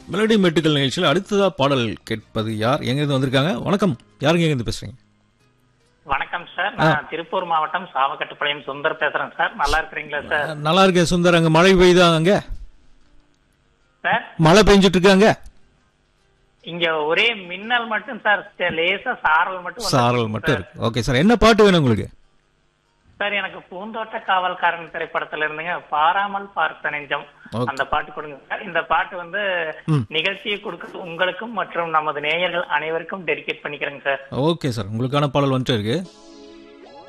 Melody மெட்டுக்கள் நிகழ்ச்சியில் அடுத்ததா பாடல் கேட்பது யார்? எங்கிருந்து வந்திருக்காங்க? வணக்கம். யாருங்க எங்கிருந்து பேசுறீங்க? வணக்கம் சார். நான் திருப்பூர் மாவட்டம் சாவக்கட்டுப்பாளையம் சுந்தர் பேசுறேன் சார். நல்லா இருக்கிறீங்களா சார்? நல்லா இருக்கேன் சுந்தர். அங்க மழை பெய்யுதா? அங்க சார் மழை பெஞ்சிட்டு இருக்காங்க. இங்க ஒரே மின்னல் மட்டும் சார், லேசா சாரல் மட்டும் சாரல் மட்டும் இருக்கு. ஓகே சார், என்ன பாட்டு வேணும் உங்களுக்கு? சார் எனக்கு பூந்தோட்ட காவல்காரன் திரைப்படத்துல இருந்துங்க பாராமல் பார்த்த நெஞ்சம் அந்த பாட்டு கொடுங்க சார். இந்த பாட்டு வந்து நிகழ்ச்சியை கொடுக்க உங்களுக்கும் மற்றும் நமது நேயர்கள் அனைவருக்கும் டெடிகேட் பண்ணிக்கிறேங்க சார். ஓகே சார், உங்களுக்கான பாடல் வந்துட்டு இருக்கு.